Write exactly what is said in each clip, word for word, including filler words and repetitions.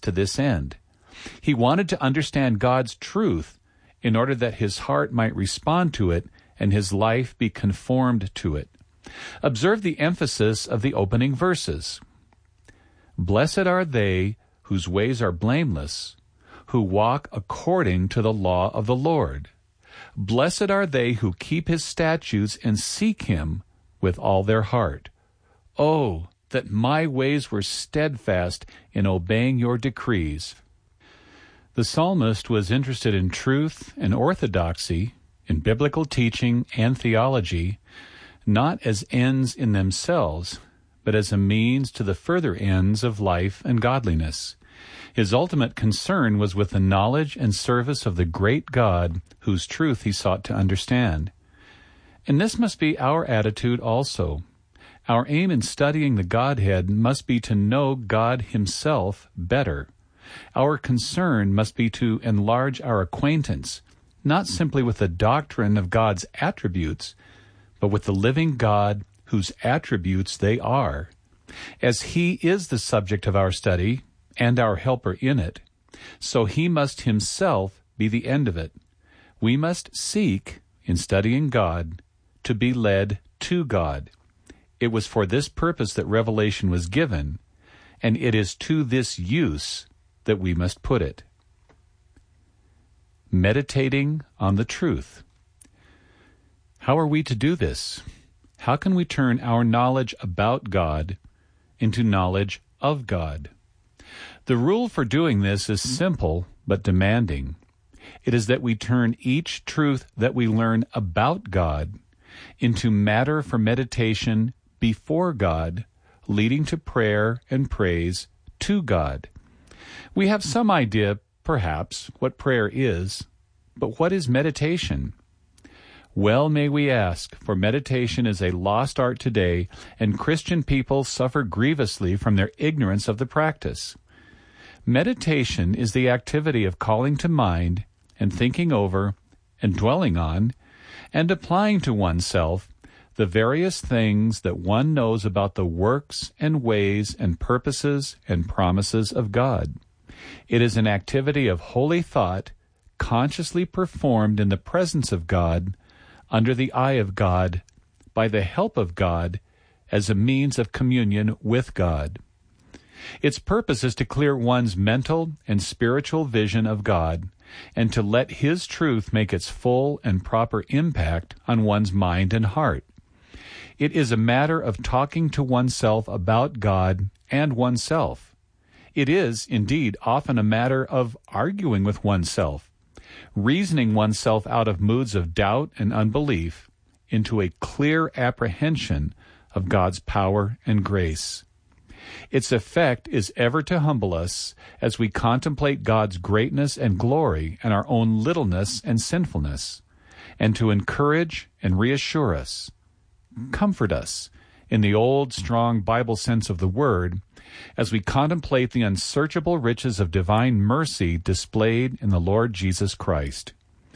to this end. He wanted to understand God's truth in order that his heart might respond to it and his life be conformed to it. Observe the emphasis of the opening verses. Blessed are they whose ways are blameless, who walk according to the law of the Lord. Blessed are they who keep his statutes and seek him with all their heart. Oh, that my ways were steadfast in obeying your decrees. The psalmist was interested in truth and orthodoxy, in biblical teaching and theology, not as ends in themselves, but as a means to the further ends of life and godliness. His ultimate concern was with the knowledge and service of the great God whose truth he sought to understand. And this must be our attitude also. Our aim in studying the Godhead must be to know God himself better. Our concern must be to enlarge our acquaintance, not simply with the doctrine of God's attributes, but with the living God whose attributes they are. As he is the subject of our study and our helper in it, so he must himself be the end of it. We must seek, in studying God, to be led to God. It was for this purpose that revelation was given, and it is to this use that we must put it. Meditating on the truth. How are we to do this? How can we turn our knowledge about God into knowledge of God? The rule for doing this is simple but demanding. It is that we turn each truth that we learn about God into matter for meditation before God, leading to prayer and praise to God. We have some idea, perhaps, what prayer is, but what is meditation? Well may we ask, for meditation is a lost art today, and Christian people suffer grievously from their ignorance of the practice. Meditation is the activity of calling to mind and thinking over and dwelling on and applying to oneself the various things that one knows about the works and ways and purposes and promises of God. It is an activity of holy thought, consciously performed in the presence of God, under the eye of God, by the help of God, as a means of communion with God. Its purpose is to clear one's mental and spiritual vision of God, and to let his truth make its full and proper impact on one's mind and heart. It is a matter of talking to oneself about God and oneself. It is, indeed, often a matter of arguing with oneself, reasoning oneself out of moods of doubt and unbelief into a clear apprehension of God's power and grace. Its effect is ever to humble us as we contemplate God's greatness and glory and our own littleness and sinfulness, and to encourage and reassure us, comfort us, in the old, strong Bible sense of the word, as we contemplate the unsearchable riches of divine mercy displayed in the Lord Jesus Christ.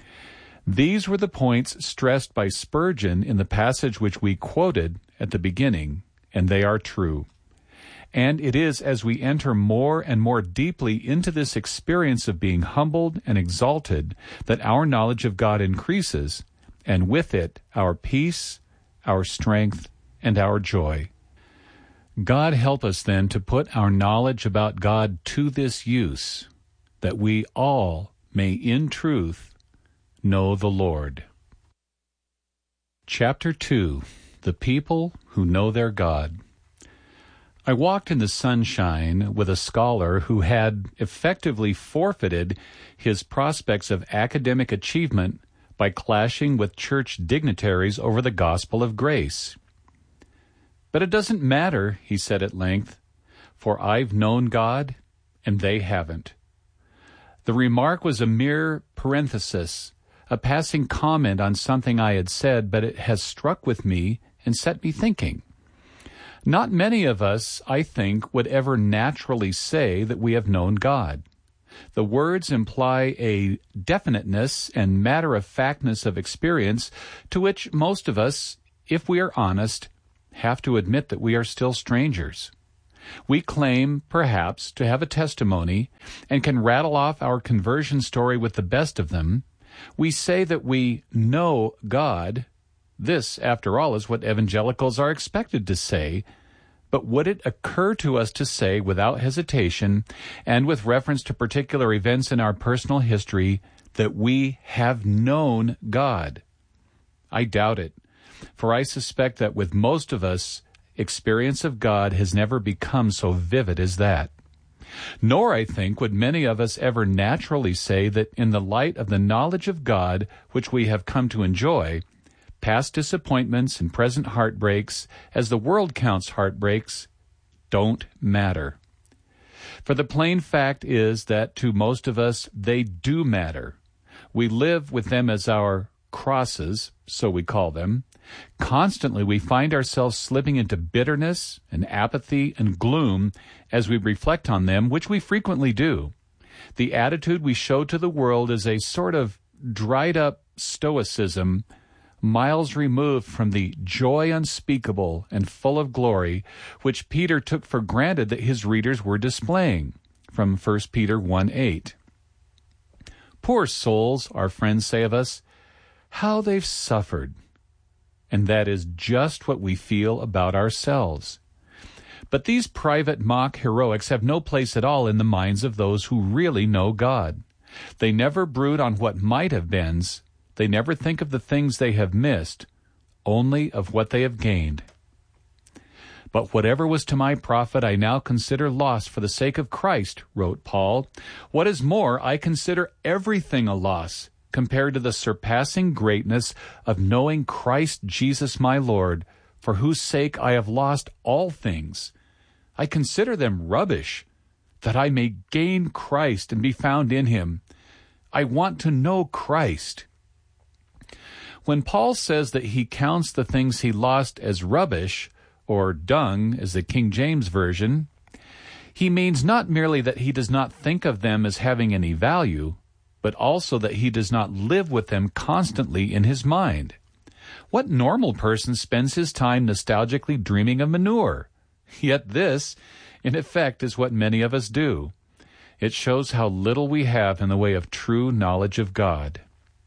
These were the points stressed by Spurgeon in the passage which we quoted at the beginning, and they are true. And it is as we enter more and more deeply into this experience of being humbled and exalted that our knowledge of God increases, and with it our peace, our strength, and our joy. God help us then to put our knowledge about God to this use, that we all may in truth know the Lord. Chapter two. The People Who Know Their God. I walked in the sunshine with a scholar who had effectively forfeited his prospects of academic achievement by clashing with church dignitaries over the gospel of grace. But it doesn't matter, he said at length, for I've known God, and they haven't. The remark was a mere parenthesis, a passing comment on something I had said, but it has struck with me and set me thinking. Not many of us, I think, would ever naturally say that we have known God. The words imply a definiteness and matter-of-factness of experience to which most of us, if we are honest, have to admit that we are still strangers. We claim, perhaps, to have a testimony and can rattle off our conversion story with the best of them. We say that we know God. This, after all, is what evangelicals are expected to say. But would it occur to us to say without hesitation and with reference to particular events in our personal history that we have known God? I doubt it, for I suspect that with most of us, experience of God has never become so vivid as that. Nor, I think, would many of us ever naturally say that in the light of the knowledge of God which we have come to enjoy, past disappointments and present heartbreaks, as the world counts heartbreaks, don't matter. For the plain fact is that to most of us, they do matter. We live with them as our crosses, so we call them. Constantly we find ourselves slipping into bitterness and apathy and gloom as we reflect on them, which we frequently do. The attitude we show to the world is a sort of dried-up stoicism, miles removed from the joy unspeakable and full of glory which Peter took for granted that his readers were displaying, from First Peter one eight. Poor souls, our friends say of us, how they've suffered. And that is just what we feel about ourselves. But these private mock heroics have no place at all in the minds of those who really know God. They never brood on what might have beens. They never think of the things they have missed, only of what they have gained. But whatever was to my profit I now consider loss for the sake of Christ, wrote Paul. What is more, I consider everything a loss compared to the surpassing greatness of knowing Christ Jesus my Lord, for whose sake I have lost all things. I consider them rubbish, that I may gain Christ and be found in him. I want to know Christ. When Paul says that he counts the things he lost as rubbish, or dung, as the King James Version, he means not merely that he does not think of them as having any value, but also that he does not live with them constantly in his mind. What normal person spends his time nostalgically dreaming of manure? Yet this, in effect, is what many of us do. It shows how little we have in the way of true knowledge of God.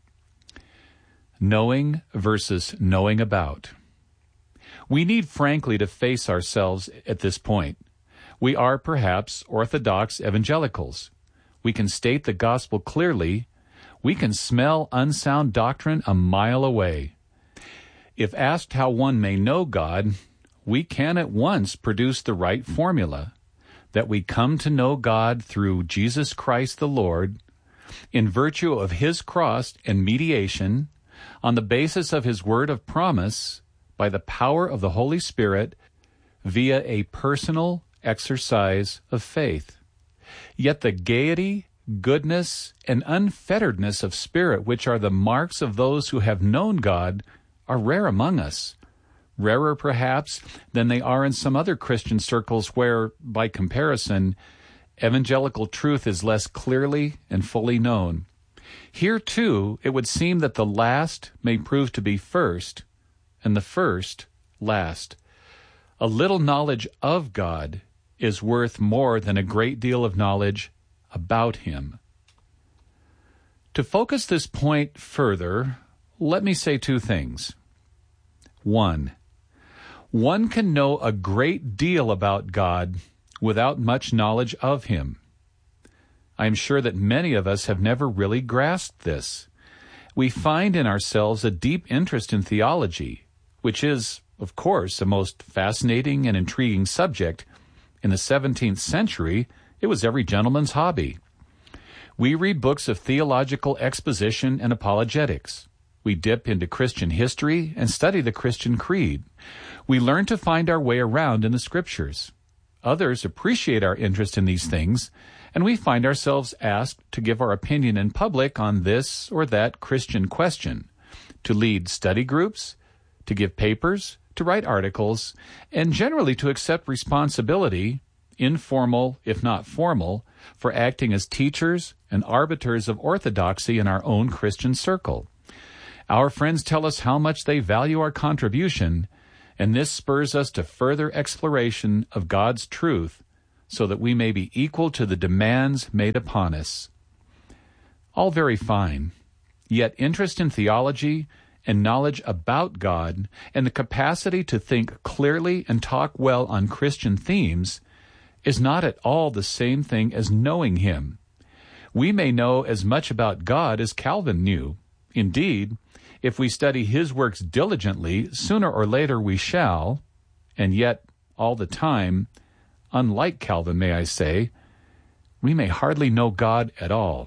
Knowing versus knowing about. We need frankly to face ourselves at this point. We are perhaps orthodox evangelicals. We can state the gospel clearly. We can smell unsound doctrine a mile away. If asked how one may know God, we can at once produce the right formula, that we come to know God through Jesus Christ the Lord, in virtue of his cross and mediation, on the basis of his word of promise, by the power of the Holy Spirit, via a personal exercise of faith. Yet the gaiety, goodness, and unfetteredness of spirit which are the marks of those who have known God are rare among us. Rarer, perhaps, than they are in some other Christian circles where, by comparison, evangelical truth is less clearly and fully known. Here, too, it would seem that the last may prove to be first, and the first last. A little knowledge of God is worth more than a great deal of knowledge about him. To focus this point further, let me say two things. One, one can know a great deal about God without much knowledge of him. I am sure that many of us have never really grasped this. We find in ourselves a deep interest in theology, which is, of course, a most fascinating and intriguing subject. In the seventeenth century, it was every gentleman's hobby. We read books of theological exposition and apologetics. We dip into Christian history and study the Christian creed. We learn to find our way around in the Scriptures. Others appreciate our interest in these things, and we find ourselves asked to give our opinion in public on this or that Christian question, to lead study groups, to give papers, to write articles, and generally to accept responsibility, informal if not formal, for acting as teachers and arbiters of orthodoxy in our own Christian circle. Our friends tell us how much they value our contribution, and this spurs us to further exploration of God's truth so that we may be equal to the demands made upon us. All very fine, yet interest in theology and knowledge about God and the capacity to think clearly and talk well on Christian themes is not at all the same thing as knowing Him. We may know as much about God as Calvin knew. Indeed, if we study his works diligently, sooner or later we shall, and yet, all the time, unlike Calvin, may I say, we may hardly know God at all.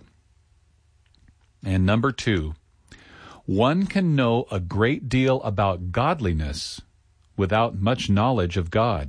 And number two, one can know a great deal about godliness without much knowledge of God.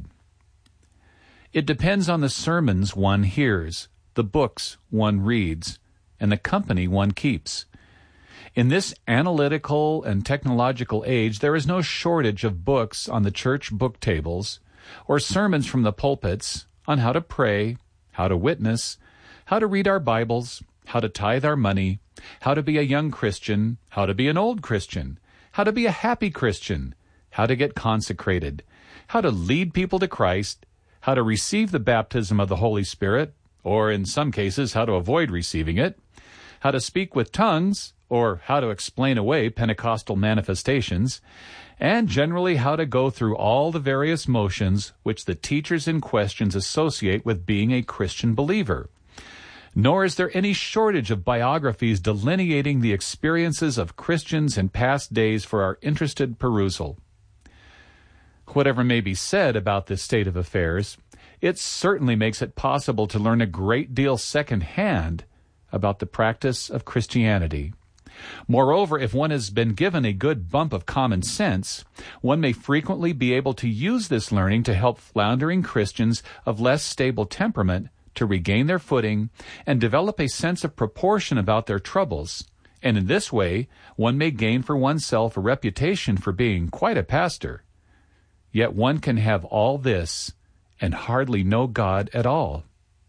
It depends on the sermons one hears, the books one reads, and the company one keeps. In this analytical and technological age, there is no shortage of books on the church book tables or sermons from the pulpits on how to pray, how to witness, how to read our Bibles, how to tithe our money, how to be a young Christian, how to be an old Christian, how to be a happy Christian, how to get consecrated, how to lead people to Christ, how to receive the baptism of the Holy Spirit, or in some cases, how to avoid receiving it, how to speak with tongues, or how to explain away Pentecostal manifestations, and generally how to go through all the various motions which the teachers in questions associate with being a Christian believer. Nor is there any shortage of biographies delineating the experiences of Christians in past days for our interested perusal. Whatever may be said about this state of affairs, it certainly makes it possible to learn a great deal secondhand about the practice of Christianity. Moreover, if one has been given a good bump of common sense, one may frequently be able to use this learning to help floundering Christians of less stable temperament to regain their footing and develop a sense of proportion about their troubles. And in this way, one may gain for oneself a reputation for being quite a pastor. Yet one can have all this and hardly know God at all.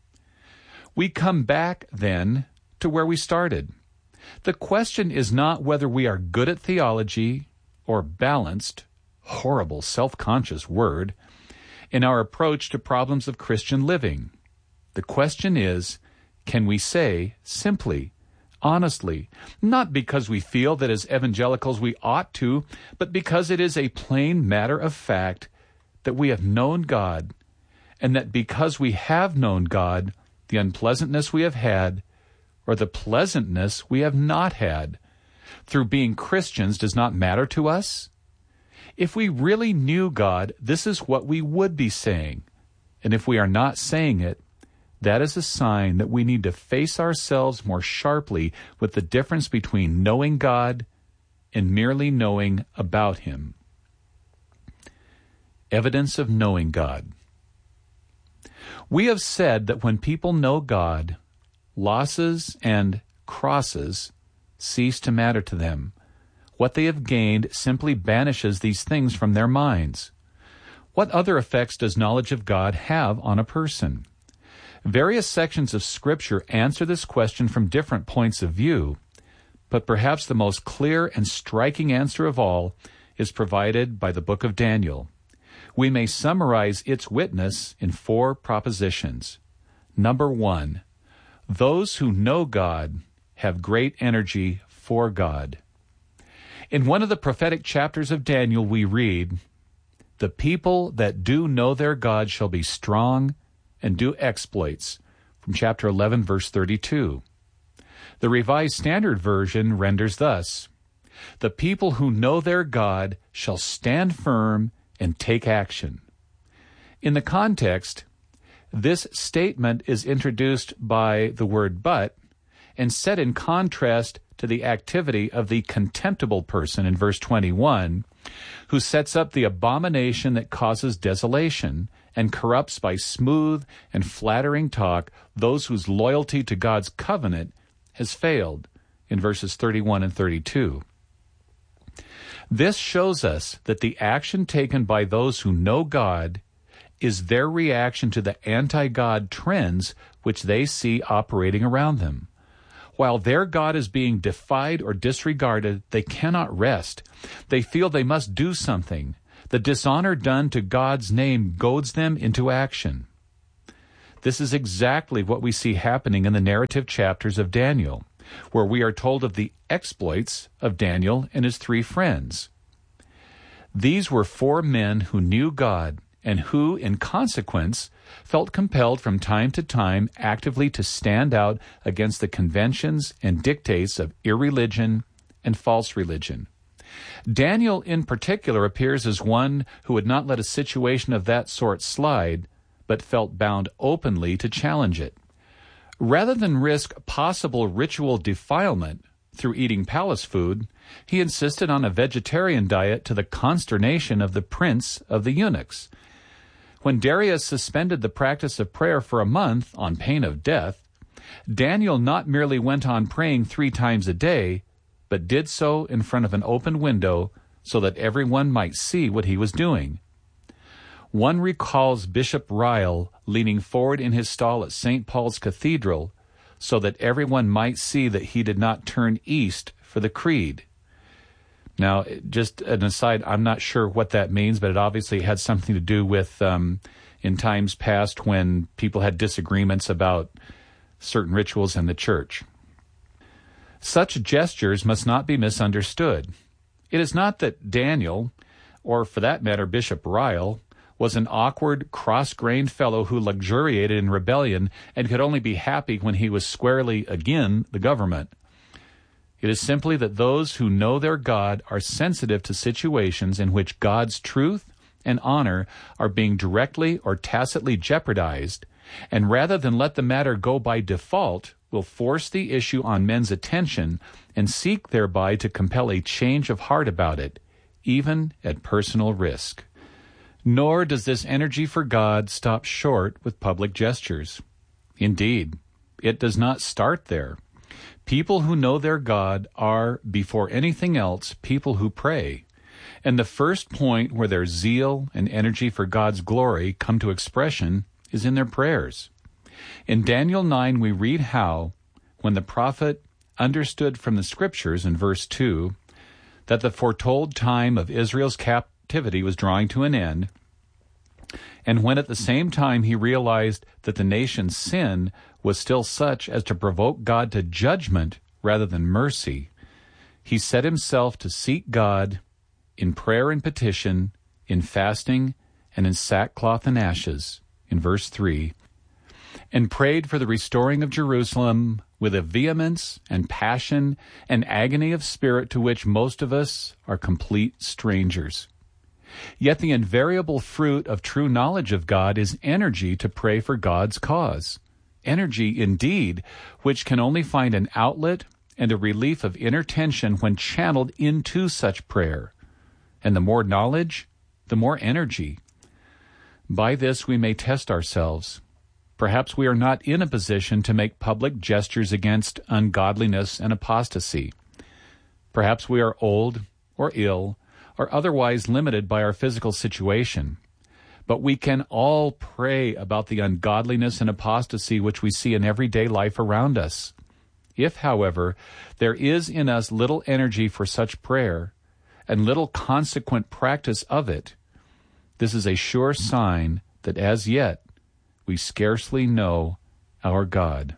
We come back, then, to where we started. The question is not whether we are good at theology or balanced, horrible self-conscious word, in our approach to problems of Christian living. The question is, can we say simply, honestly, not because we feel that as evangelicals we ought to, but because it is a plain matter of fact that we have known God, and that because we have known God, the unpleasantness we have had, or the pleasantness we have not had, through being Christians does not matter to us? If we really knew God, this is what we would be saying. And if we are not saying it, that is a sign that we need to face ourselves more sharply with the difference between knowing God and merely knowing about Him. Evidence of knowing God. We have said that when people know God, losses and crosses cease to matter to them. What they have gained simply banishes these things from their minds. What other effects does knowledge of God have on a person? Various sections of Scripture answer this question from different points of view, but perhaps the most clear and striking answer of all is provided by the book of Daniel. We may summarize its witness in four propositions. Number one, those who know God have great energy for God. In one of the prophetic chapters of Daniel we read, "The people that do know their God shall be strong and do exploits," from chapter eleven, verse thirty-two. The Revised Standard Version renders thus, "The people who know their God shall stand firm and take action." In the context, this statement is introduced by the word "but" and set in contrast to the activity of the contemptible person in verse twenty-one, who sets up the abomination that causes desolation and corrupts by smooth and flattering talk those whose loyalty to God's covenant has failed, in verses thirty-one and thirty-two. This shows us that the action taken by those who know God is their reaction to the anti-God trends which they see operating around them. While their God is being defied or disregarded, they cannot rest. They feel they must do something. The dishonor done to God's name goads them into action. This is exactly what we see happening in the narrative chapters of Daniel, where we are told of the exploits of Daniel and his three friends. These were four men who knew God and who, in consequence, felt compelled from time to time actively to stand out against the conventions and dictates of irreligion and false religion. Daniel, in particular, appears as one who would not let a situation of that sort slide, but felt bound openly to challenge it. Rather than risk possible ritual defilement through eating palace food, he insisted on a vegetarian diet to the consternation of the prince of the eunuchs. When Darius suspended the practice of prayer for a month on pain of death, Daniel not merely went on praying three times a day, but did so in front of an open window so that everyone might see what he was doing. One recalls Bishop Ryle leaning forward in his stall at Saint Paul's Cathedral so that everyone might see that he did not turn east for the creed. Now, just an aside, I'm not sure what that means, but it obviously had something to do with um, in times past when people had disagreements about certain rituals in the church. Such gestures must not be misunderstood. It is not that Daniel, or for that matter Bishop Ryle, was an awkward, cross-grained fellow who luxuriated in rebellion and could only be happy when he was squarely again the government. It is simply that those who know their God are sensitive to situations in which God's truth and honor are being directly or tacitly jeopardized, and rather than let the matter go by default, will force the issue on men's attention and seek thereby to compel a change of heart about it, even at personal risk. Nor does this energy for God stop short with public gestures. Indeed, it does not start there. People who know their God are, before anything else, people who pray. And the first point where their zeal and energy for God's glory come to expression is in their prayers. In Daniel nine, we read how, when the prophet understood from the Scriptures in verse two that the foretold time of Israel's captivity was drawing to an end, and when at the same time he realized that the nation's sin was still such as to provoke God to judgment rather than mercy, he set himself to seek God in prayer and petition, in fasting, and in sackcloth and ashes, in verse three, and prayed for the restoring of Jerusalem with a vehemence and passion and agony of spirit to which most of us are complete strangers. Yet the invariable fruit of true knowledge of God is energy to pray for God's cause. Energy, indeed, which can only find an outlet and a relief of inner tension when channeled into such prayer. And the more knowledge, the more energy. By this we may test ourselves. Perhaps we are not in a position to make public gestures against ungodliness and apostasy. Perhaps we are old or ill or otherwise limited by our physical situation. But we can all pray about the ungodliness and apostasy which we see in everyday life around us. If, however, there is in us little energy for such prayer and little consequent practice of it, this is a sure sign that as yet we scarcely know our God.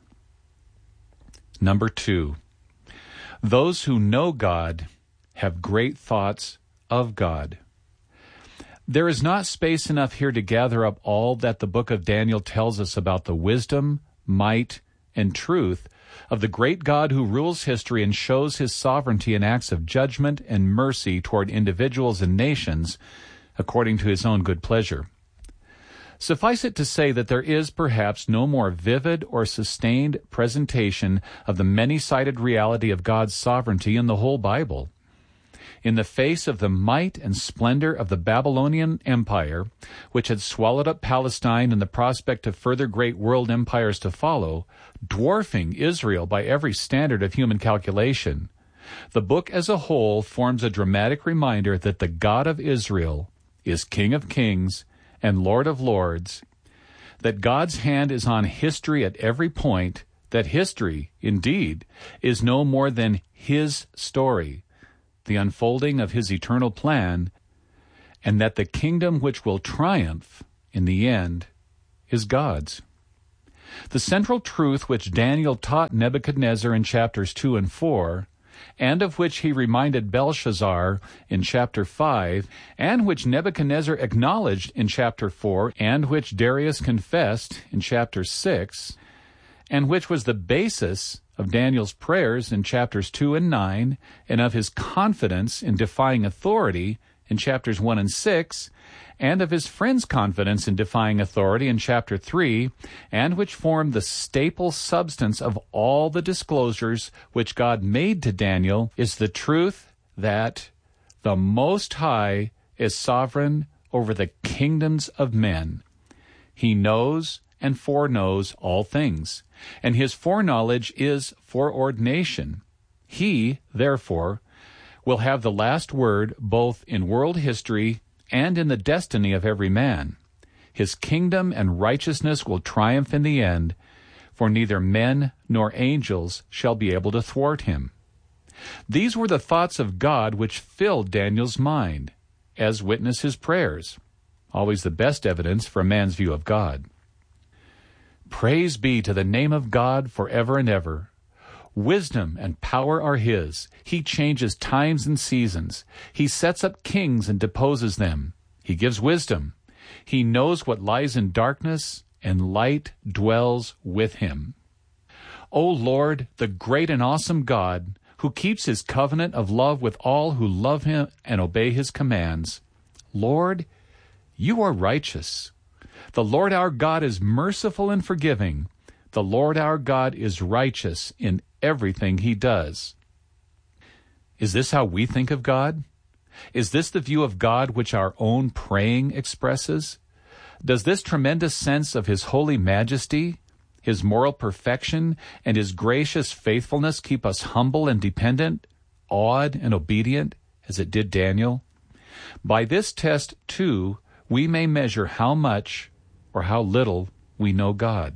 Number two, those who know God have great thoughts of God. There is not space enough here to gather up all that the book of Daniel tells us about the wisdom, might, and truth of the great God who rules history and shows his sovereignty in acts of judgment and mercy toward individuals and nations according to his own good pleasure. Suffice it to say that there is perhaps no more vivid or sustained presentation of the many-sided reality of God's sovereignty in the whole Bible. In the face of the might and splendor of the Babylonian Empire, which had swallowed up Palestine and the prospect of further great world empires to follow, dwarfing Israel by every standard of human calculation, the book as a whole forms a dramatic reminder that the God of Israel is King of kings and Lord of lords, that God's hand is on history at every point, that history, indeed, is no more than his story, the unfolding of his eternal plan, and that the kingdom which will triumph in the end is God's. The central truth which Daniel taught Nebuchadnezzar in chapters two and four, and of which he reminded Belshazzar in chapter five, and which Nebuchadnezzar acknowledged in chapter four, and which Darius confessed in chapter six, and which was the basis of Daniel's prayers in chapters two and nine, and of his confidence in defying authority in chapters one and six, and of his friend's confidence in defying authority in chapter three, and which formed the staple substance of all the disclosures which God made to Daniel, is the truth that the Most High is sovereign over the kingdoms of men. He knows and foreknows all things, and his foreknowledge is foreordination. He, therefore, will have the last word both in world history and in the destiny of every man. His kingdom and righteousness will triumph in the end, for neither men nor angels shall be able to thwart him. These were the thoughts of God which filled Daniel's mind, as witness his prayers, always the best evidence for a man's view of God. Praise be to the name of God forever and ever. Wisdom and power are his. He changes times and seasons. He sets up kings and deposes them. He gives wisdom. He knows what lies in darkness, and light dwells with him. O Lord, the great and awesome God, who keeps his covenant of love with all who love him and obey his commands. Lord, you are righteous. The Lord our God is merciful and forgiving. The Lord our God is righteous in everything he does. Is this how we think of God? Is this the view of God which our own praying expresses? Does this tremendous sense of his holy majesty, his moral perfection, and his gracious faithfulness keep us humble and dependent, awed and obedient, as it did Daniel? By this test, too, we may measure how much or how little we know God.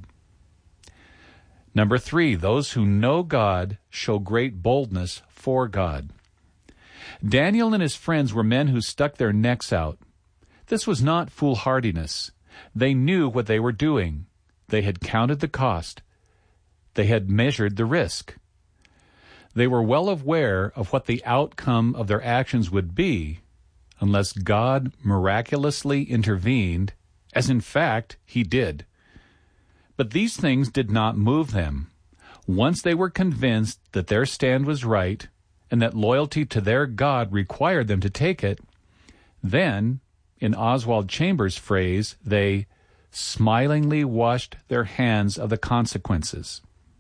Number three, those who know God show great boldness for God. Daniel and his friends were men who stuck their necks out. This was not foolhardiness. They knew what they were doing. They had counted the cost. They had measured the risk. They were well aware of what the outcome of their actions would be unless God miraculously intervened, as in fact he did. But these things did not move them. Once they were convinced that their stand was right and that loyalty to their God required them to take it, then, in Oswald Chambers' phrase, they smilingly washed their hands of the consequences.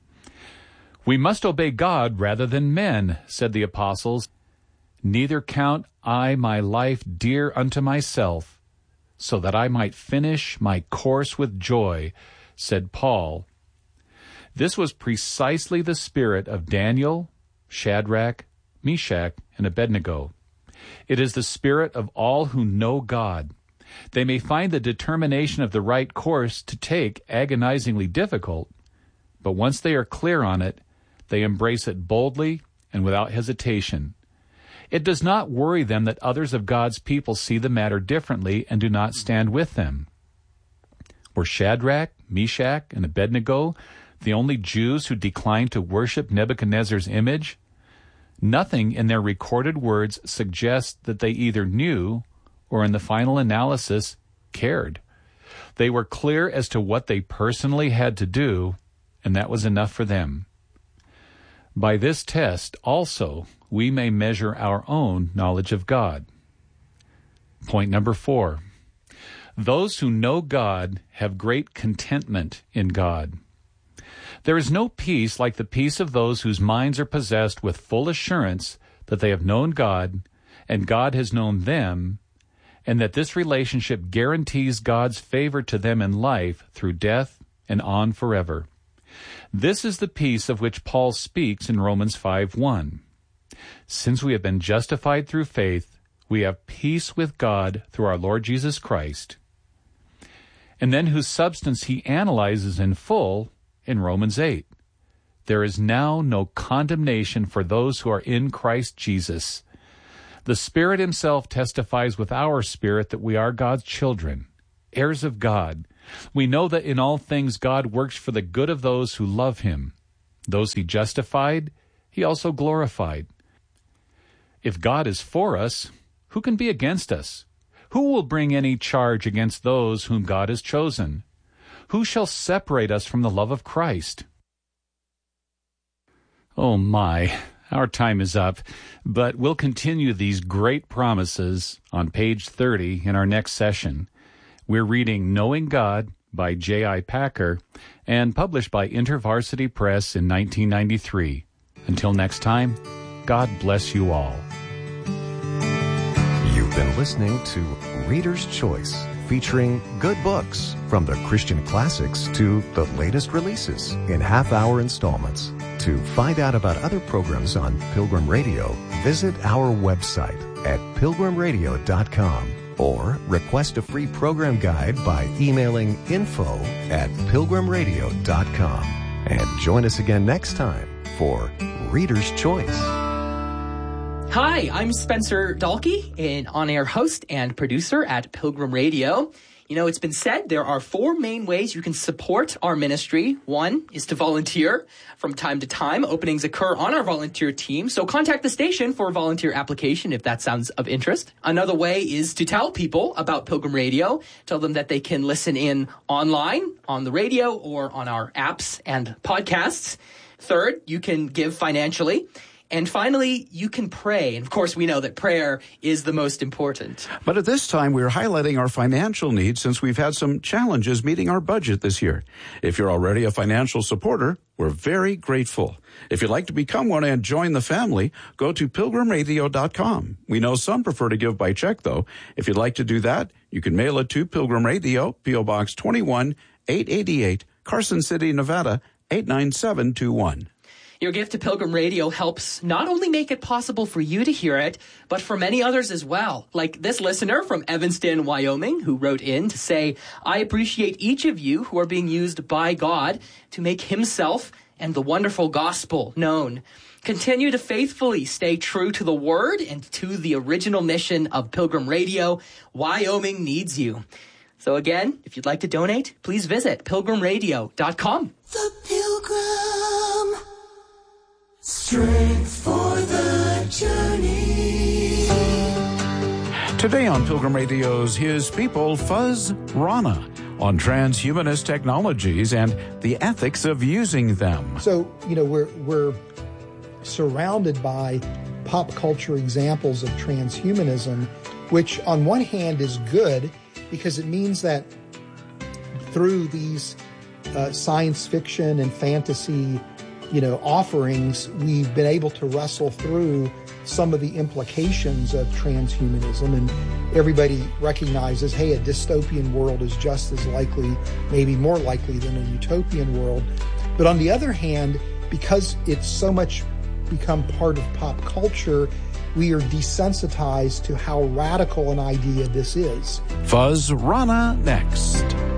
We must obey God rather than men, said the apostles. Neither count I my life dear unto myself, so that I might finish my course with joy, said Paul. This was precisely the spirit of Daniel, Shadrach, Meshach, and Abednego. It is the spirit of all who know God. They may find the determination of the right course to take agonizingly difficult, but once they are clear on it, they embrace it boldly and without hesitation. It does not worry them that others of God's people see the matter differently and do not stand with them. Were Shadrach, Meshach, and Abednego the only Jews who declined to worship Nebuchadnezzar's image? Nothing in their recorded words suggests that they either knew or, in the final analysis, cared. They were clear as to what they personally had to do, and that was enough for them. By this test, also, we may measure our own knowledge of God. Point number four. Those who know God have great contentment in God. There is no peace like the peace of those whose minds are possessed with full assurance that they have known God and God has known them, and that this relationship guarantees God's favor to them in life through death and on forever. This is the peace of which Paul speaks in Romans five one. Since we have been justified through faith, we have peace with God through our Lord Jesus Christ. And then whose substance he analyzes in full in Romans eight. There is now no condemnation for those who are in Christ Jesus. The Spirit himself testifies with our spirit that we are God's children, heirs of God. We know that in all things God works for the good of those who love him. Those he justified, he also glorified. If God is for us, who can be against us? Who will bring any charge against those whom God has chosen? Who shall separate us from the love of Christ? Oh my, our time is up, but we'll continue these great promises on page thirty in our next session. We're reading Knowing God by J I Packer and published by InterVarsity Press in nineteen ninety-three. Until next time, God bless you all. You've been listening to Reader's Choice, featuring good books from the Christian classics to the latest releases in half-hour installments. To find out about other programs on Pilgrim Radio, visit our website at pilgrim radio dot com or request a free program guide by emailing info at pilgrim radio dot com. And join us again next time for Reader's Choice. Hi, I'm Spencer Dalkey, an on-air host and producer at Pilgrim Radio. You know, it's been said there are four main ways you can support our ministry. One is to volunteer. From time to time, openings occur on our volunteer team, so contact the station for a volunteer application if that sounds of interest. Another way is to tell people about Pilgrim Radio. Tell them that they can listen in online, on the radio, or on our apps and podcasts. Third, you can give financially. And finally, you can pray. And of course, we know that prayer is the most important. But at this time, we're highlighting our financial needs since we've had some challenges meeting our budget this year. If you're already a financial supporter, we're very grateful. If you'd like to become one and join the family, go to pilgrim radio dot com. We know some prefer to give by check, though. If you'd like to do that, you can mail it to Pilgrim Radio, P O Box twenty-one, eight eighty-eight, Carson City, Nevada, eight nine seven two one. Your gift to Pilgrim Radio helps not only make it possible for you to hear it, but for many others as well. Like this listener from Evanston, Wyoming, who wrote in to say, I appreciate each of you who are being used by God to make himself and the wonderful gospel known. Continue to faithfully stay true to the word and to the original mission of Pilgrim Radio. Wyoming needs you. So again, if you'd like to donate, please visit pilgrim radio dot com. The Pilgrim. Strength for the journey. Today on Pilgrim Radio's His People, Fuz Rana on transhumanist technologies and the ethics of using them. So, you know, we're we're surrounded by pop culture examples of transhumanism, which on one hand is good because it means that through these uh, science fiction and fantasy you know, offerings, we've been able to wrestle through some of the implications of transhumanism, and everybody recognizes, hey, a dystopian world is just as likely, maybe more likely than a utopian world. But on the other hand, because it's so much become part of pop culture, we are desensitized to how radical an idea this is. Fuz Rana next.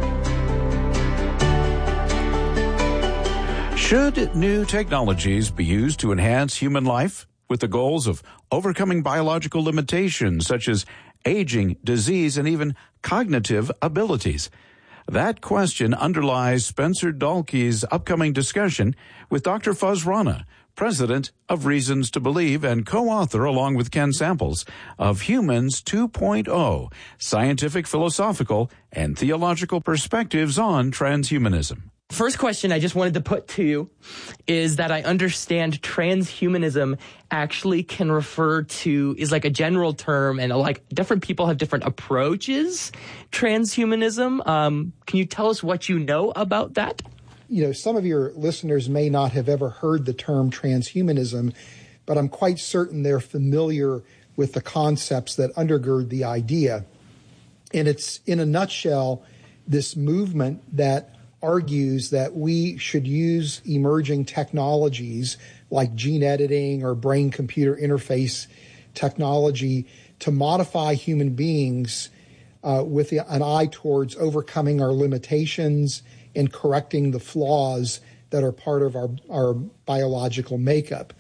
Should new technologies be used to enhance human life with the goals of overcoming biological limitations such as aging, disease, and even cognitive abilities? That question underlies Spencer Dalkey's upcoming discussion with Doctor Fuz Rana, president of Reasons to Believe and co-author, along with Ken Samples, of Humans two point oh, Scientific, Philosophical, and Theological Perspectives on Transhumanism. First question I just wanted to put to you is that I understand transhumanism actually can refer to, is like a general term, and like different people have different approaches. Transhumanism. Um, can you tell us what you know about that? You know, some of your listeners may not have ever heard the term transhumanism, but I'm quite certain they're familiar with the concepts that undergird the idea. And it's, in a nutshell, this movement that argues that we should use emerging technologies like gene editing or brain-computer interface technology to modify human beings uh, with an eye towards overcoming our limitations and correcting the flaws that are part of our, our biological makeup.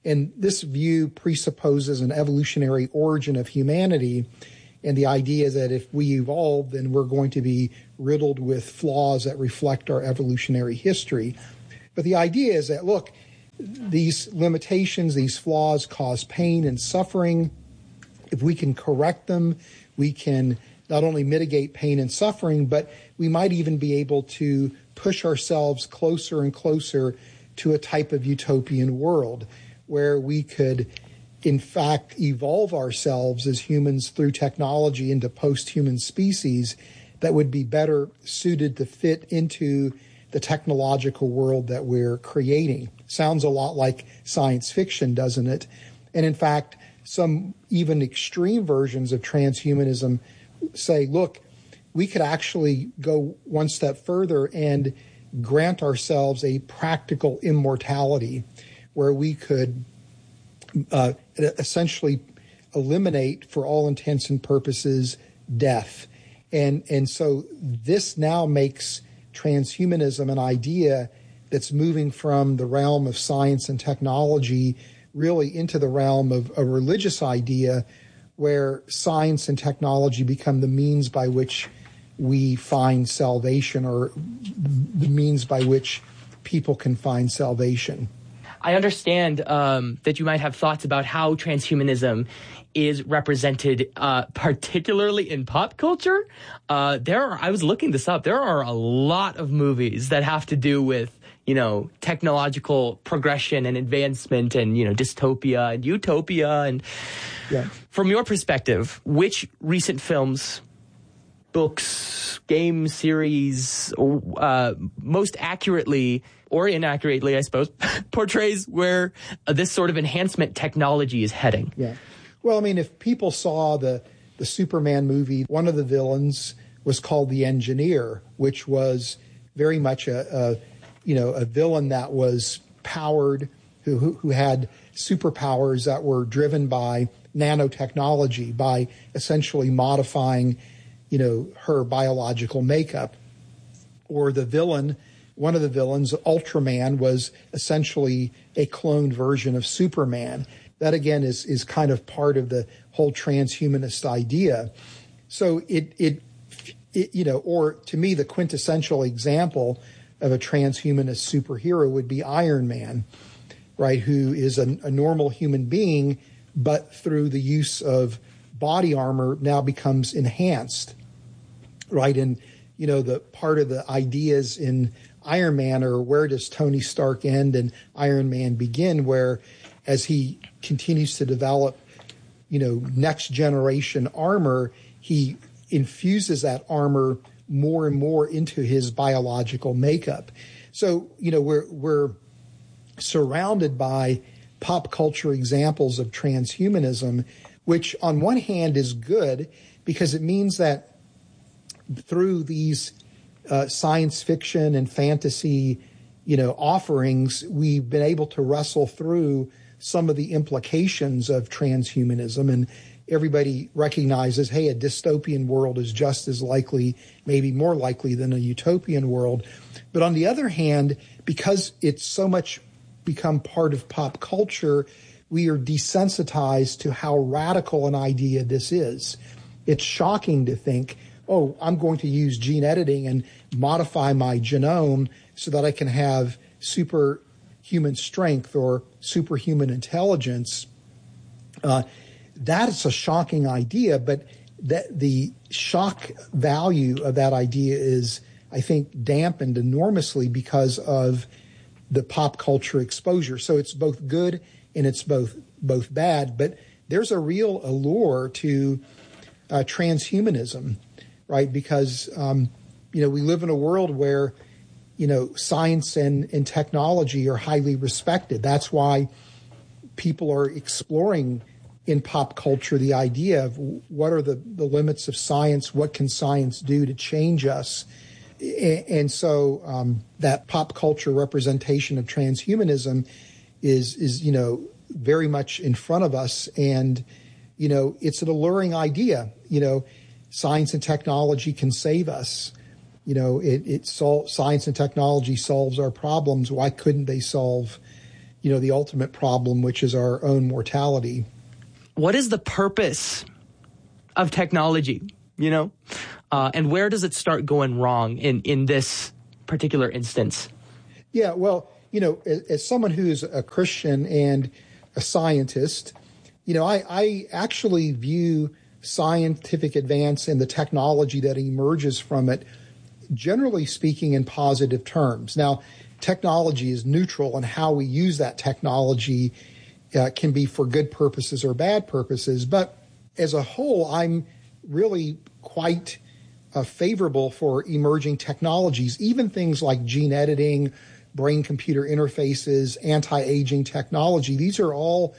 And this view presupposes an evolutionary origin of humanity, and the idea that if we evolve, then we're going to be riddled with flaws that reflect our evolutionary history. But the idea is that, look, these limitations, these flaws cause pain and suffering. If we can correct them, we can not only mitigate pain and suffering, but we might even be able to push ourselves closer and closer to a type of utopian world where we could, in fact, evolve ourselves as humans through technology into post-human species that would be better suited to fit into the technological world that we're creating. Sounds a lot like science fiction, doesn't it? And in fact, some even extreme versions of transhumanism say, look, we could actually go one step further and grant ourselves a practical immortality where we could uh, essentially eliminate, for all intents and purposes, death. And, and so this now makes transhumanism an idea that's moving from the realm of science and technology really into the realm of a religious idea where science and technology become the means by which we find salvation, or the means by which people can find salvation. I understand um, that you might have thoughts about how transhumanism is represented, uh, particularly in pop culture. Uh, there are, I was looking this up, there are a lot of movies that have to do with, you know, technological progression and advancement and, you know, dystopia and utopia. And yeah. From your perspective, which recent films, books, game series, uh, most accurately or inaccurately, I suppose, portrays where uh, this sort of enhancement technology is heading? Yeah. Well, I mean, if people saw the, the Superman movie, one of the villains was called the Engineer, which was very much a, a you know, a villain that was powered, who, who, who had superpowers that were driven by nanotechnology, by essentially modifying, you know, her biological makeup. Or the villain, one of the villains, Ultraman, was essentially a cloned version of Superman. That, again, is is kind of part of the whole transhumanist idea. So it, it, it, you know, or to me, the quintessential example of a transhumanist superhero would be Iron Man, right, who is a, a normal human being, but through the use of body armor now becomes enhanced, right? And, you know, the part of the ideas in Iron Man are, where does Tony Stark end and Iron Man begin, where as he continues to develop, you know, next generation armor, he infuses that armor more and more into his biological makeup. So, you know, we're we're surrounded by pop culture examples of transhumanism, which on one hand is good because it means that through these uh, science fiction and fantasy, you know, offerings, we've been able to wrestle through some of the implications of transhumanism, and everybody recognizes, hey, a dystopian world is just as likely, maybe more likely than a utopian world. But on the other hand, because it's so much become part of pop culture, we are desensitized to how radical an idea this is. It's shocking to think, oh, I'm going to use gene editing and modify my genome so that I can have superhuman strength or superhuman intelligence. Uh, that is a shocking idea, but that the shock value of that idea is, I think, dampened enormously because of the pop culture exposure. So it's both good and it's both both bad, but there's a real allure to uh, transhumanism, right? Because, um, you know, we live in a world where, you know, science and, and technology are highly respected. That's why people are exploring in pop culture the idea of what are the, the limits of science, what can science do to change us. And so um, that pop culture representation of transhumanism is, is, you know, very much in front of us. And, you know, it's an alluring idea. You know, science and technology can save us. You know, it, it sol- science and technology solves our problems. Why couldn't they solve, you know, the ultimate problem, which is our own mortality. What is the purpose of technology, you know? Uh, and where does it start going wrong in, in this particular instance? Yeah, well, you know, as, as someone who is a Christian and a scientist, you know, I, I actually view scientific advance and the technology that emerges from it, generally speaking, in positive terms. Now, technology is neutral, and how we use that technology uh, can be for good purposes or bad purposes. But as a whole, I'm really quite uh, favorable for emerging technologies, even things like gene editing, brain-computer interfaces, anti-aging technology. These are all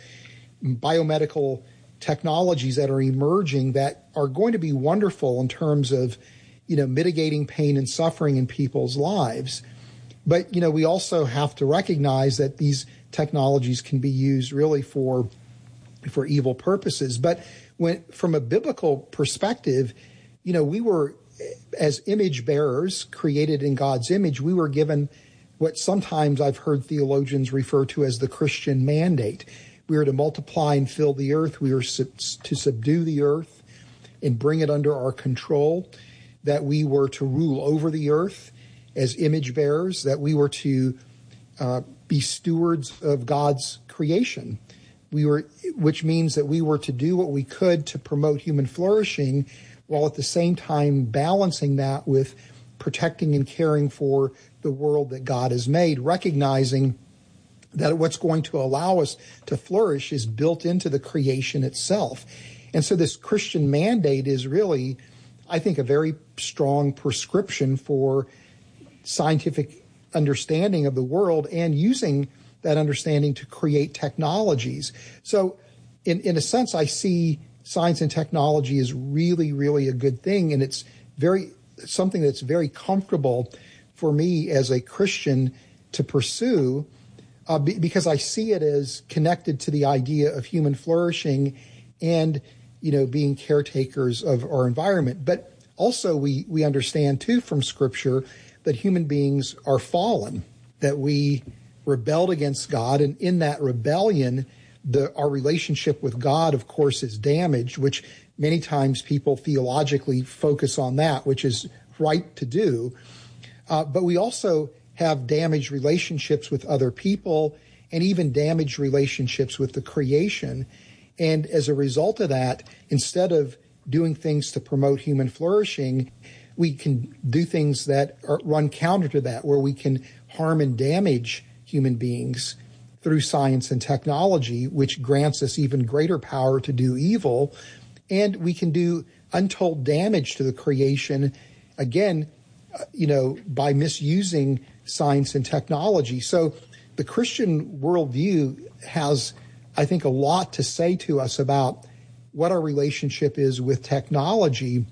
biomedical technologies that are emerging that are going to be wonderful in terms of, you know, mitigating pain and suffering in people's lives. But, you know, we also have to recognize that these technologies can be used really for for evil purposes. But when, from a biblical perspective, you know, we were, as image bearers created in God's image, we were given what sometimes I've heard theologians refer to as the Christian mandate. We were to multiply and fill the earth. We were sub- to subdue the earth and bring it under our control, that we were to rule over the earth as image bearers, that we were to uh, be stewards of God's creation. We were, which means that we were to do what we could to promote human flourishing, while at the same time balancing that with protecting and caring for the world that God has made, recognizing that what's going to allow us to flourish is built into the creation itself. And so this Christian mandate is really, I think, a very strong prescription for scientific understanding of the world and using that understanding to create technologies. So in, in a sense, I see science and technology as really, really a good thing. And it's very something that's very comfortable for me as a Christian to pursue, uh, be, because I see it as connected to the idea of human flourishing and, you know, being caretakers of our environment. But also we, we understand, too, from Scripture that human beings are fallen, that we rebelled against God, and in that rebellion, the, our relationship with God, of course, is damaged, which many times people theologically focus on that, which is right to do. Uh, but we also have damaged relationships with other people and even damaged relationships with the creation. And as a result of that, instead of doing things to promote human flourishing, we can do things that are, run counter to that, where we can harm and damage human beings through science and technology, which grants us even greater power to do evil. And we can do untold damage to the creation, again, uh, you know, by misusing science and technology. So the Christian worldview has, I think, a lot to say to us about what our relationship is with technology.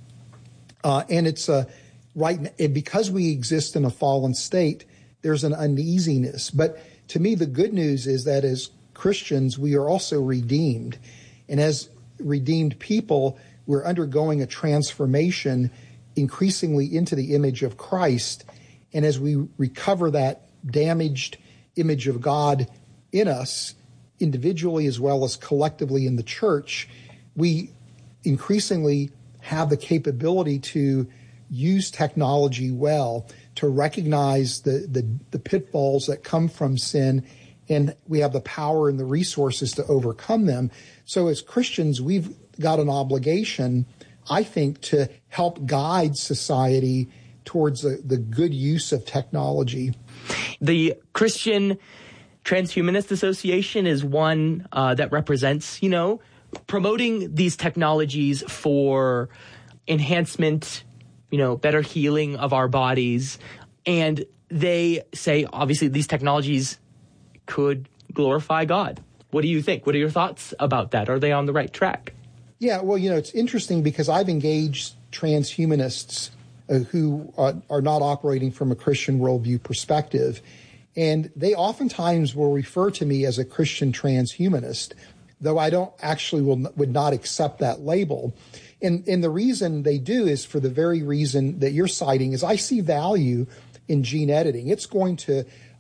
Uh, and it's a right, and because we exist in a fallen state, there's an uneasiness. But to me, the good news is that as Christians, we are also redeemed. And as redeemed people, we're undergoing a transformation increasingly into the image of Christ. And as we recover that damaged image of God in us, individually as well as collectively in the church, we increasingly have the capability to use technology well, to recognize the, the, the pitfalls that come from sin, and we have the power and the resources to overcome them. So as Christians, we've got an obligation, I think, to help guide society towards the, the good use of technology. The Christian Transhumanist Association is one uh, that represents, you know, promoting these technologies for enhancement, you know, better healing of our bodies. And they say, obviously, these technologies could glorify God. What do you think? What are your thoughts about that? Are they on the right track? Yeah, well, you know, it's interesting because I've engaged transhumanists uh, who are, are not operating from a Christian worldview perspective. And they oftentimes will refer to me as a Christian transhumanist, though I don't actually will, would not accept that label. And, and the reason they do is for the very reason that you're citing, is I see value in gene editing. It's going to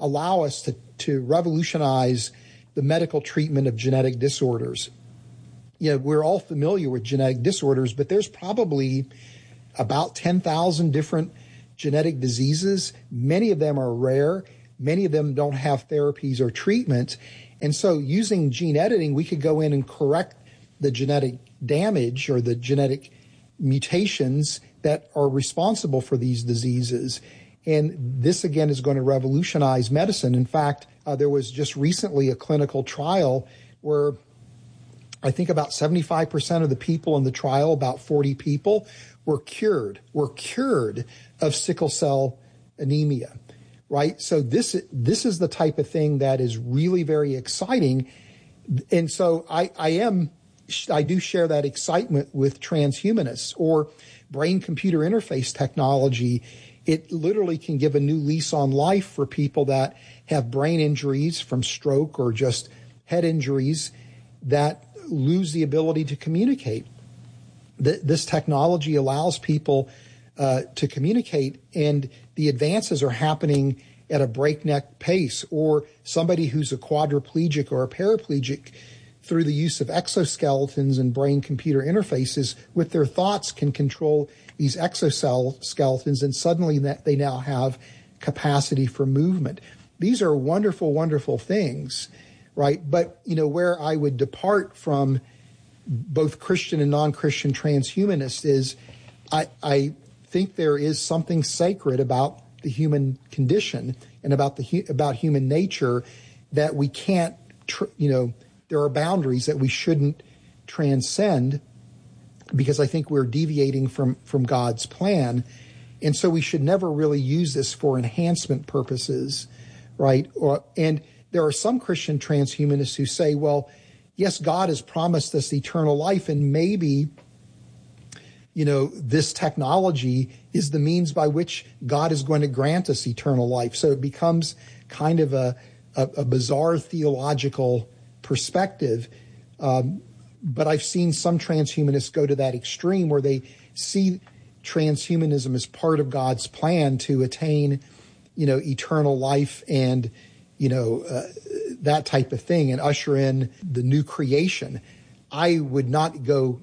allow us to, to revolutionize the medical treatment of genetic disorders. You know, we're all familiar with genetic disorders, but there's probably about ten thousand different genetic diseases. Many of them are rare. Many of them don't have therapies or treatments. And so using gene editing, we could go in and correct the genetic damage or the genetic mutations that are responsible for these diseases. And this, again, is going to revolutionize medicine. In fact, uh, there was just recently a clinical trial where I think about seventy-five percent of the people in the trial, about forty people, were cured, were cured of sickle cell anemia, right? So this, this is the type of thing that is really very exciting. And so I, I am, I do share that excitement with transhumanists or brain-computer interface technology. It literally can give a new lease on life for people that have brain injuries from stroke or just head injuries that lose the ability to communicate. This technology allows people uh, to communicate, and the advances are happening at a breakneck pace. Or somebody who's a quadriplegic or a paraplegic, through the use of exoskeletons and brain-computer interfaces, with their thoughts can control these exoskeletons, and suddenly that they now have capacity for movement. These are wonderful, wonderful things, right? But, you know, where I would depart from both Christian and non-Christian transhumanists is I, I think there is something sacred about the human condition and about the about human nature that we can't, tr- you know, there are boundaries that we shouldn't transcend, because I think we're deviating from, from God's plan. And so we should never really use this for enhancement purposes, right? Or, and there are some Christian transhumanists who say, well, yes, God has promised us eternal life, and maybe, you know, this technology is the means by which God is going to grant us eternal life. So it becomes kind of a, a, a bizarre theological perspective. Um, but I've seen some transhumanists go to that extreme where they see transhumanism as part of God's plan to attain, you know, eternal life and, you know, uh, that type of thing, and usher in the new creation. I would not go,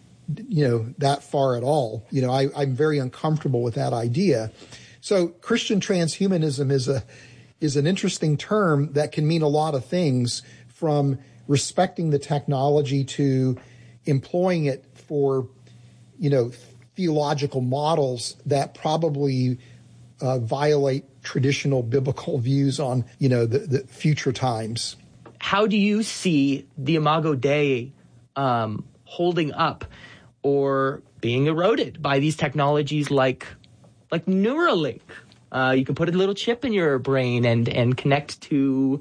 you know, that far at all. You know, I, I'm very uncomfortable with that idea. So Christian transhumanism is a is an interesting term that can mean a lot of things, from respecting the technology to employing it for, you know, theological models that probably uh, violate traditional biblical views on, you know, the, the future times. How do you see the Imago Dei um, holding up or being eroded by these technologies like like Neuralink? Uh, you can put a little chip in your brain and, and connect to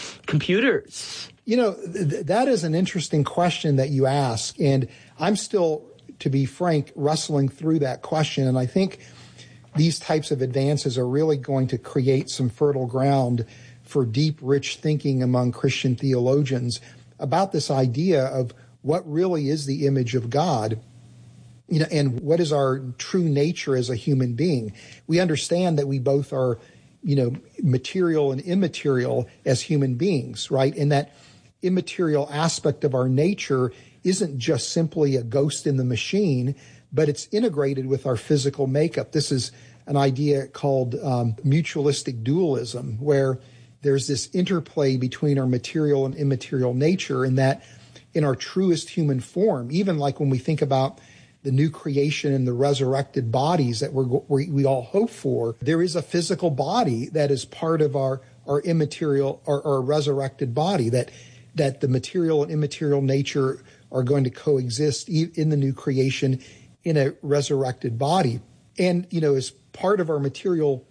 computers. You know, th- that is an interesting question that you ask, and I'm still, to be frank, wrestling through that question, and I think these types of advances are really going to create some fertile ground for deep, rich thinking among Christian theologians about this idea of what really is the image of God, you know, and what is our true nature as a human being. We understand that we both are, you know, material and immaterial as human beings, right? And that immaterial aspect of our nature isn't just simply a ghost in the machine, but it's integrated with our physical makeup. This is an idea called um, mutualistic dualism, where there's this interplay between our material and immaterial nature, and that in our truest human form, even like when we think about the new creation and the resurrected bodies that we're, we we all hope for, there is a physical body that is part of our, our immaterial or, or resurrected body, that that the material and immaterial nature are going to coexist in the new creation in a resurrected body. And, you know, as part of our material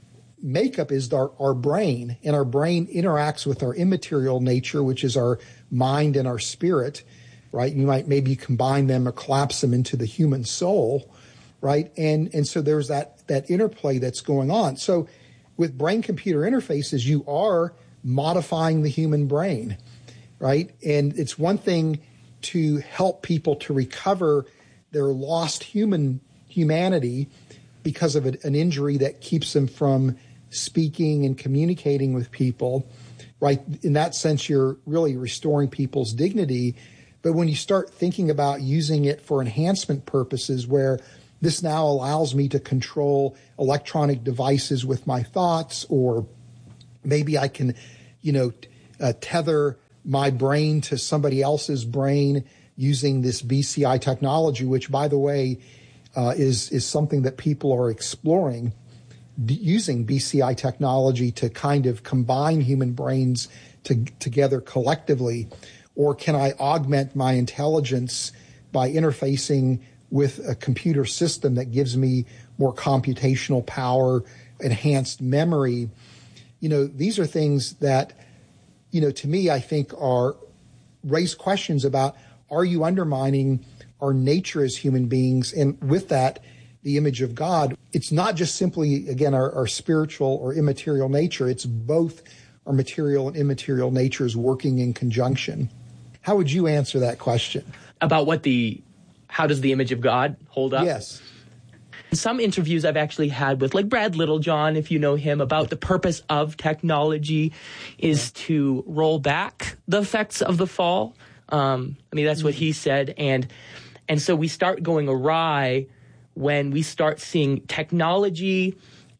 makeup is our, our brain, and our brain interacts with our immaterial nature, which is our mind and our spirit, right? You might maybe combine them or collapse them into the human soul, right? And and so there's that that interplay that's going on. So with brain-computer interfaces, you are modifying the human brain, right? And it's one thing to help people to recover their lost human humanity because of an injury that keeps them from speaking and communicating with people, right? In that sense, you're really restoring people's dignity. But when you start thinking about using it for enhancement purposes, where this now allows me to control electronic devices with my thoughts, or maybe I can, you know, uh, tether my brain to somebody else's brain using this B C I technology, which, by the way, uh, is is something that people are exploring, d- using B C I technology to kind of combine human brains to, together collectively. Or can I augment my intelligence by interfacing with a computer system that gives me more computational power, enhanced memory? You know, these are things that, you know, to me, I think are raise questions about, are you undermining our nature as human beings? And with that, the image of God. It's not just simply, again, our, our spiritual or immaterial nature. It's both our material and immaterial natures working in conjunction. How would you answer that question? About what the, how does the image of God hold up? Yes. Some interviews I've actually had with, like, Brad Littlejohn, if you know him, about the purpose of technology is to roll back the effects of the fall. Um, I mean, that's what he said. And, and so we start going awry when we start seeing technology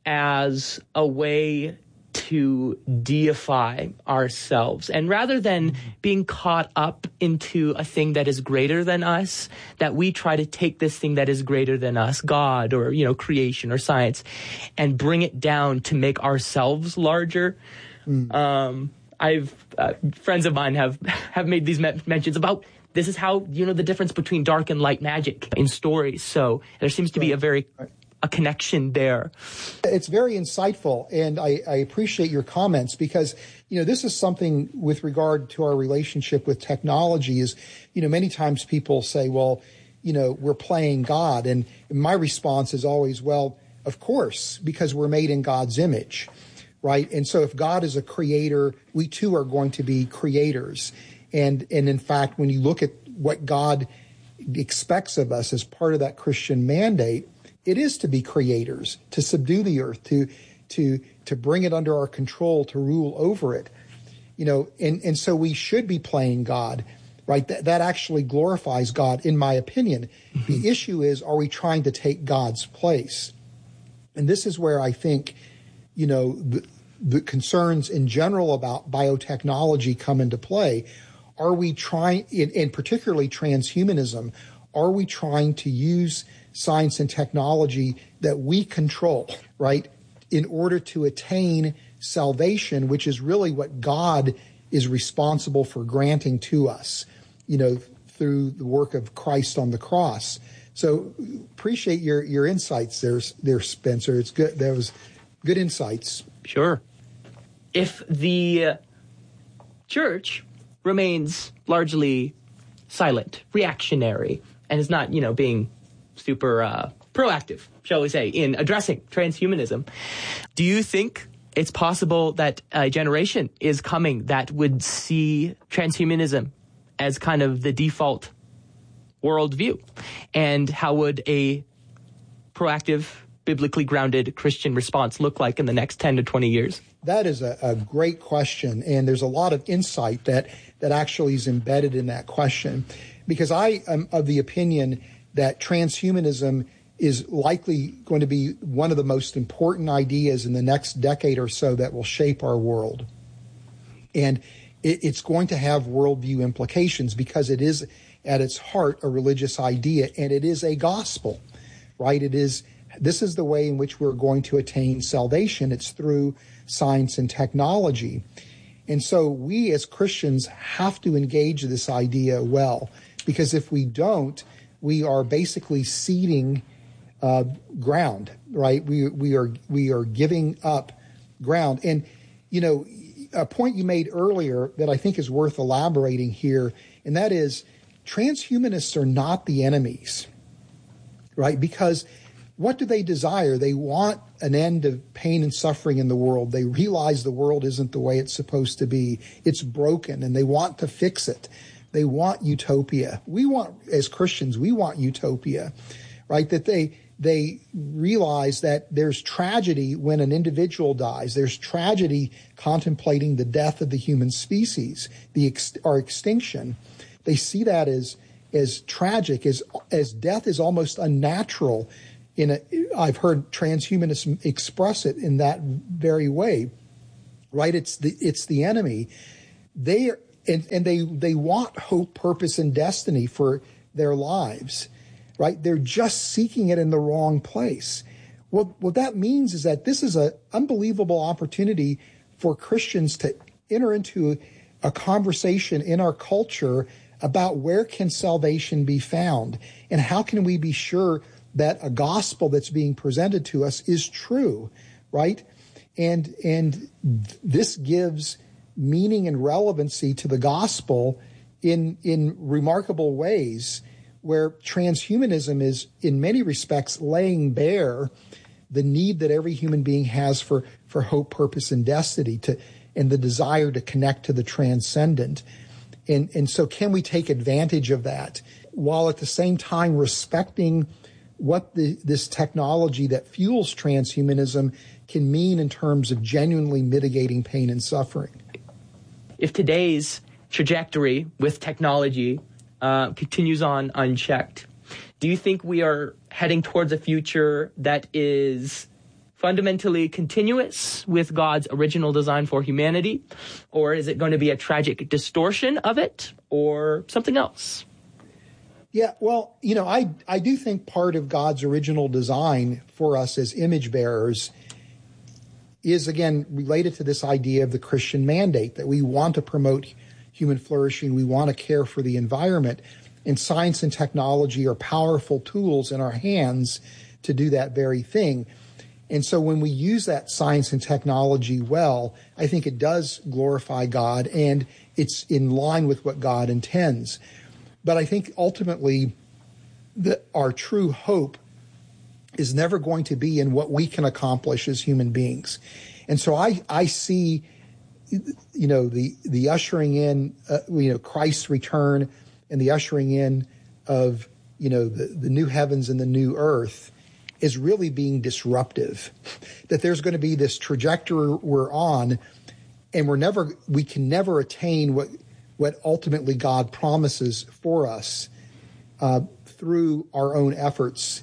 as a way to deify ourselves. And rather than being caught up into a thing that is greater than us, that we try to take this thing that is greater than us, God or, you know, creation or science, and bring it down to make ourselves larger. Mm. Um, I've, uh, friends of mine have, have made these me- mentions about this is how, you know, the difference between dark and light magic in stories. So there seems to be a very a connection there. It's very insightful, and I, I appreciate your comments, because, you know, this is something with regard to our relationship with technology is, you know, many times people say, well, you know, we're playing God. And my response is always, well, of course, because we're made in God's image, right? And so if God is a creator, we too are going to be creators. And, and in fact, when you look at what God expects of us as part of that Christian mandate, it is to be creators, to subdue the earth, to to to bring it under our control, to rule over it. You know, and, and so we should be playing God, right? That, that actually glorifies God, in my opinion. Mm-hmm. The issue is, are we trying to take God's place? And this is where I think, you know, the, the concerns in general about biotechnology come into play. Are we trying, and particularly transhumanism, are we trying to use science and technology that we control, right, in order to attain salvation, which is really what God is responsible for granting to us, you know, through the work of Christ on the cross? So appreciate your, your insights there, there, Spencer. It's good. That was good insights. Sure. If the church remains largely silent, reactionary, and is not, you know, being super uh, proactive, shall we say, in addressing transhumanism, do you think it's possible that a generation is coming that would see transhumanism as kind of the default worldview? And how would a proactive, biblically grounded Christian response look like in the next ten to twenty years? That is a, a great question, and there's a lot of insight that, that actually is embedded in that question, because I am of the opinion that transhumanism is likely going to be one of the most important ideas in the next decade or so that will shape our world. And it, it's going to have worldview implications, because it is at its heart a religious idea, and it is a gospel, right? It is, this is the way in which we're going to attain salvation. It's through science and technology. And so we as Christians have to engage this idea well, because if we don't, we are basically ceding uh, ground, right? We we are we are giving up ground. And, you know, a point you made earlier that I think is worth elaborating here, and that is transhumanists are not the enemies, right? Because what do they desire? They want an end of pain and suffering in the world. They realize the world isn't the way it's supposed to be. It's broken, and they want to fix it. They want utopia. We want, as Christians, we want utopia, right? That they they realize that there's tragedy when an individual dies. There's tragedy contemplating the death of the human species, the ex- our extinction. They see that as as tragic, as as death is almost unnatural. In a, I've heard transhumanists express it in that very way. Right? It's the it's the enemy. They and, and they they want hope, purpose, and destiny for their lives. Right? They're just seeking it in the wrong place. What what that means is that this is an unbelievable opportunity for Christians to enter into a conversation in our culture about where can salvation be found and how can we be sure that a gospel that's being presented to us is true, right? And and this gives meaning and relevancy to the gospel in in remarkable ways, where transhumanism is in many respects laying bare the need that every human being has for for hope, purpose, and destiny, to and the desire to connect to the transcendent. And, and so can we take advantage of that while at the same time respecting what the, this technology that fuels transhumanism can mean in terms of genuinely mitigating pain and suffering? If today's trajectory with technology uh, continues on unchecked, do you think we are heading towards a future that is fundamentally continuous with God's original design for humanity? Or is it going to be a tragic distortion of it, or something else? Yeah, well, you know, I, I do think part of God's original design for us as image bearers is, again, related to this idea of the Christian mandate, that we want to promote human flourishing, we want to care for the environment, and science and technology are powerful tools in our hands to do that very thing. And so when we use that science and technology well, I think it does glorify God, and it's in line with what God intends. But I think ultimately that our true hope is never going to be in what we can accomplish as human beings. And so I, I see, you know, the, the ushering in, uh, you know, Christ's return and the ushering in of, you know, the, the new heavens and the new earth is really being disruptive, that there's going to be this trajectory we're on, and we're never, we can never attain what, what ultimately God promises for us uh, through our own efforts.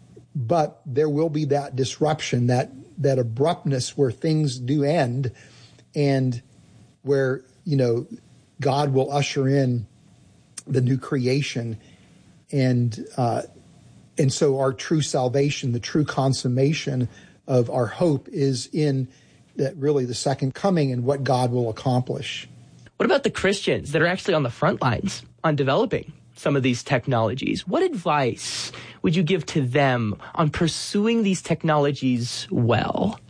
But there will be that disruption, that, that abruptness where things do end, and where, you know, God will usher in the new creation. And, uh, And so our true salvation, the true consummation of our hope, is in that really the second coming and what God will accomplish. What about the Christians that are actually on the front lines on developing some of these technologies? What advice would you give to them on pursuing these technologies well?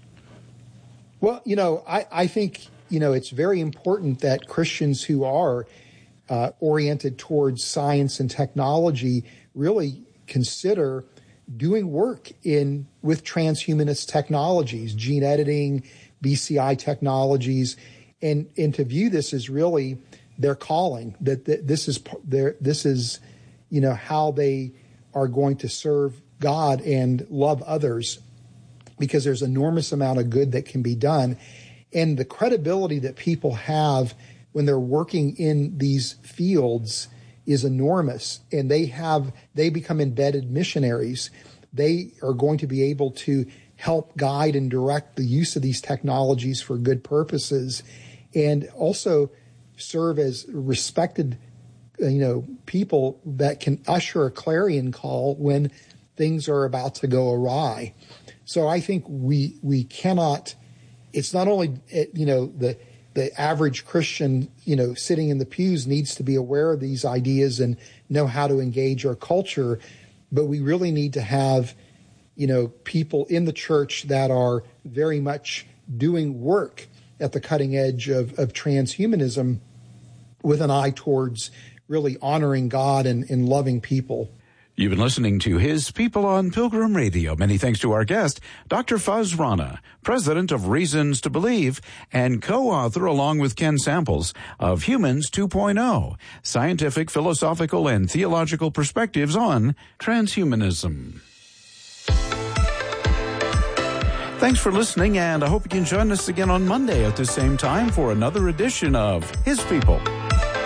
Well, you know, I, I think, you know, it's very important that Christians who are uh, oriented towards science and technology really consider doing work in with transhumanist technologies, gene editing, B C I technologies, and, and to view this as really their calling, that, that this is their, this is, you know, how they are going to serve God and love others, because there's an enormous amount of good that can be done. And the credibility that people have when they're working in these fields is enormous, and they have they become embedded missionaries. They are going to be able to help guide and direct the use of these technologies for good purposes, and also serve as respected, you know, people that can usher a clarion call when things are about to go awry. So I think we we cannot. It's not only, you know, the the average Christian, you know, sitting in the pews needs to be aware of these ideas and know how to engage our culture, but we really need to have, you know, people in the church that are very much doing work at the cutting edge of, of transhumanism with an eye towards really honoring God and, and loving people. You've been listening to His People on Pilgrim Radio. Many thanks to our guest, Doctor Fuz Rana, president of Reasons to Believe and co-author, along with Ken Samples, of Humans two point oh, Scientific, Philosophical, and Theological Perspectives on Transhumanism. Thanks for listening, and I hope you can join us again on Monday at the same time for another edition of His People.